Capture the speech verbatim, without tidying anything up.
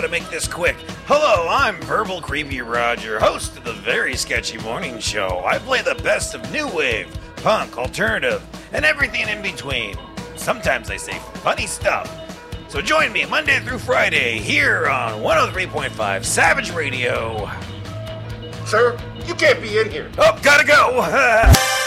to make this quick. Hello, I'm Verbal Creepy Roger, host of the Very Sketchy Morning Show. I play the best of new wave, punk, alternative, and everything in between. Sometimes I say funny stuff. So join me Monday through Friday here on one oh three point five Savage Radio. Sir, you can't be in here. Oh, gotta go.